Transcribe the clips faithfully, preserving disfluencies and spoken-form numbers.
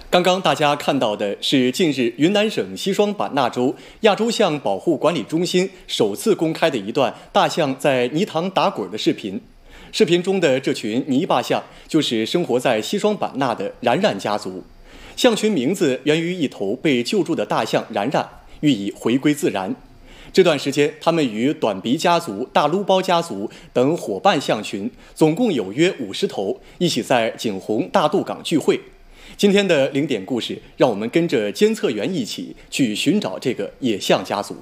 刚刚大家看到的是近日云南省西双版纳州亚洲象保护管理中心首次公开的一段大象在泥塘打滚的视频。视频中的这群泥巴象就是生活在西双版纳的冉冉家族。象群名字源于一头被救助的大象冉冉，寓意回归自然。这段时间，他们与短鼻家族、大撸包家族等伙伴象群总共有约五十头，一起在景洪大渡港聚会。今天的零点故事，让我们跟着监测员一起去寻找这个野象家族。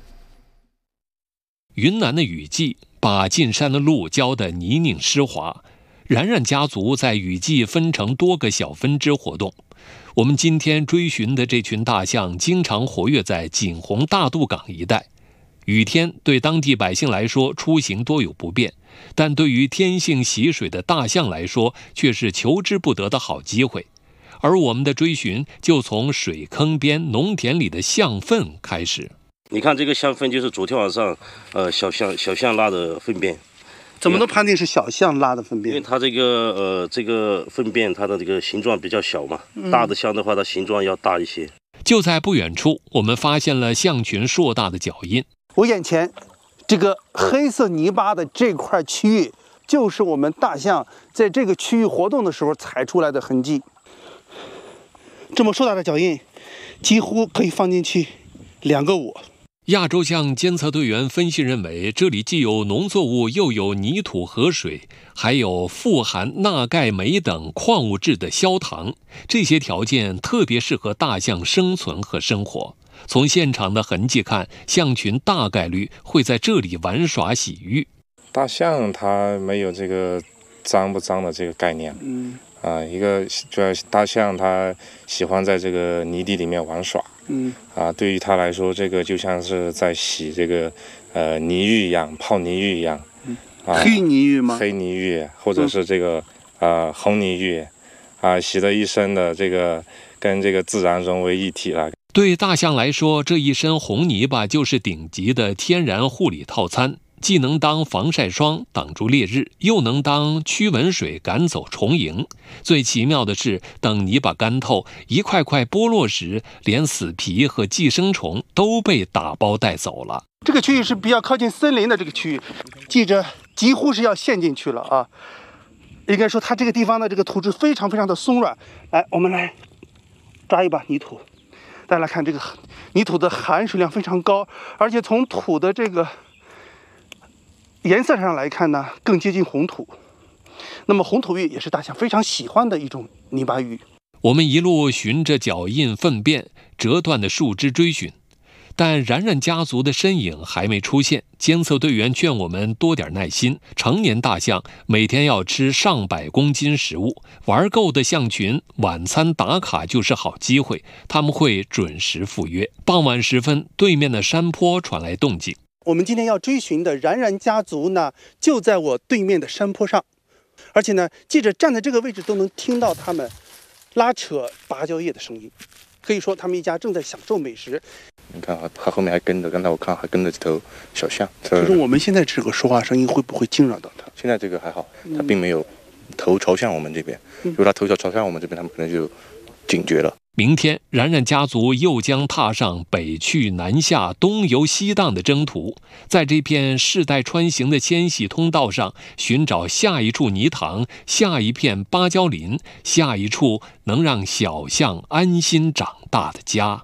云南的雨季把进山的路浇得泥泞湿滑，冉冉家族在雨季分成多个小分支活动。我们今天追寻的这群大象经常活跃在景洪大渡港一带。雨天对当地百姓来说出行多有不便，但对于天性喜水的大象来说却是求之不得的好机会。而我们的追寻就从水坑边、农田里的象粪开始。 你看这个象粪就是昨天晚上，呃，小象小象拉的粪便。 怎么能判定是小象拉的粪便？ 因为它这个呃这个粪便它的这个形状比较小嘛，嗯、大的象的话它形状要大一些。 就在不远处，我们发现了象群硕大的脚印。 我眼前这个黑色泥巴的这块区域，就是我们大象在这个区域活动的时候踩出来的痕迹。这么硕大的脚印，几乎可以放进去两个我。 亚洲象监测队员分析认为，这里既有农作物，又有泥土、河水，还有富含钠、钙、镁等矿物质的焦塘，这些条件特别适合大象生存和生活。从现场的痕迹看，象群大概率会在这里玩耍洗浴。 大象它没有这个脏不脏的这个概念，嗯，啊，一个主要大象它喜欢在这个泥地里面玩耍，嗯，啊，对于它来说，这个就像是在洗这个呃泥浴一样，泡泥浴一样， 嗯，啊、黑泥浴吗？ 黑泥浴，或者是这个、嗯、呃红泥浴，啊，洗了一身的这个跟这个自然融为一体了。 对大象来说，这一身红泥巴就是顶级的天然护理套餐，既能当防晒霜挡住烈日，又能当驱蚊水赶走虫蝇。最奇妙的是，等泥巴干透，一块块剥落时，连死皮和寄生虫都被打包带走了。 这个区域是比较靠近森林的这个区域，记着几乎是要陷进去了啊！应该说，它这个地方的这个土质非常非常的松软。来，我们来抓一把泥土。大家来看，这个泥土的含水量非常高，而且从土的这个颜色上来看呢，更接近红土。那么红土浴也是大象非常喜欢的一种泥巴浴。 我们一路循着脚印、粪便、折断的树枝追寻，但冉冉家族的身影还没出现。监测队员劝我们多点耐心，成年大象每天要吃上百公斤食物，玩够的象群晚餐打卡就是好机会，他们会准时赴约。傍晚时分，对面的山坡传来动静。 我们今天要追寻的冉冉家族呢，就在我对面的山坡上，而且呢，记者站在这个位置都能听到他们拉扯芭蕉叶的声音，可以说他们一家正在享受美食。 你看啊，它后面还跟着，刚才我看还跟着几头小象。 就是我们现在这个说话声音会不会惊扰到它？ 现在这个还好，它并没有头朝向我们这边。如果它头朝向我们这边，它们可能就警觉了。 明天，冉冉家族又将踏上北去南下、东游西荡的征途，在这片世代穿行的迁徙通道上，寻找下一处泥塘、下一片芭蕉林、下一处能让小象安心长大的家。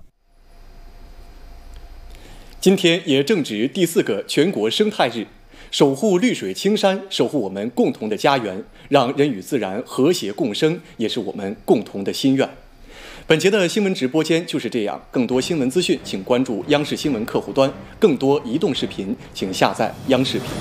今天也正值第四个全国生态日，守护绿水青山，守护我们共同的家园，让人与自然和谐共生，也是我们共同的心愿。本节的新闻直播间就是这样，更多新闻资讯请关注央视新闻客户端，更多移动视频请下载央视频。